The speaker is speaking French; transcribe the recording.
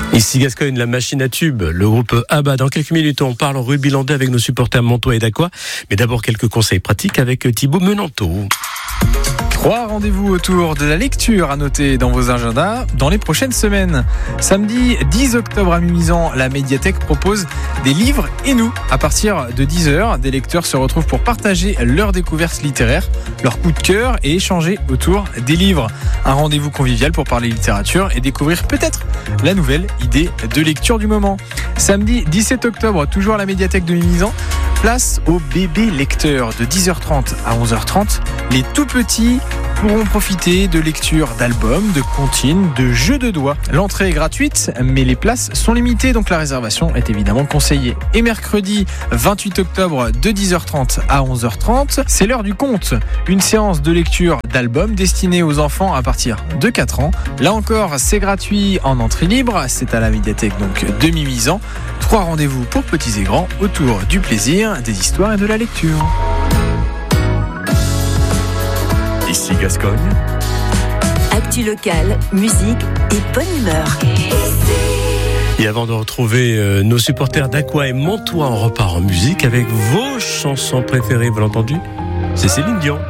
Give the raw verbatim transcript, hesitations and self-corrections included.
Ici Gascogne, la machine à tubes, le groupe ABBA. Dans quelques minutes, on parle rugbylandais avec nos supporters Montois et d'Aqua. Mais d'abord, quelques conseils pratiques avec Thibaut Menanteau. Trois rendez-vous autour de la lecture à noter dans vos agendas dans les prochaines semaines. Samedi dix octobre à Mimizan, la médiathèque propose des livres et nous. À partir de dix heures, des lecteurs se retrouvent pour partager leurs découvertes littéraires, leurs coups de cœur et échanger autour des livres. Un rendez-vous convivial pour parler littérature et découvrir peut-être la nouvelle idée de lecture du moment. Samedi dix-sept octobre, toujours à la médiathèque de Mimizan, place aux bébés lecteurs de dix heures trente à onze heures trente. Les tout petits pourront profiter de lectures d'albums, de comptines, de jeux de doigts. L'entrée est gratuite, mais les places sont limitées, donc la réservation est évidemment conseillée. Et mercredi vingt-huit octobre de dix heures trente à onze heures trente, c'est l'heure du conte. Une séance de lecture d'albums destinée aux enfants à partir de quatre ans. Là encore, c'est gratuit en entrée libre. C'est à la médiathèque donc de Mimizan. Trois rendez-vous pour petits et grands autour du plaisir, des histoires et de la lecture. Ici Gascogne. Actu locale, musique et bonne humeur. Et avant de retrouver euh, nos supporters d'Aqua et Montois, on repart en musique avec vos chansons préférées, vous l'entendez ? C'est Céline Dion.